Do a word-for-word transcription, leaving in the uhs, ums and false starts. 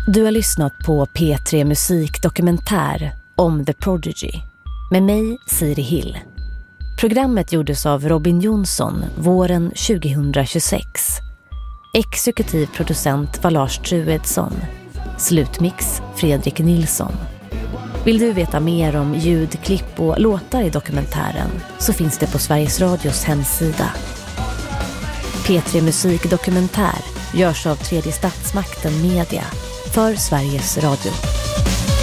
Du har lyssnat på P tre Musik dokumentär om The Prodigy med mig, Siri Hill. Programmet gjordes av Robin Jonsson våren tjugohundratjugosex. Exekutiv producent var Lars Truedsson. Slutmix Fredrik Nilsson. Vill du veta mer om ljud, klipp och låtar i dokumentären så finns det på Sveriges Radios hemsida. P tre Musik dokumentär görs av Tredje Statsmakten Media för Sveriges Radio.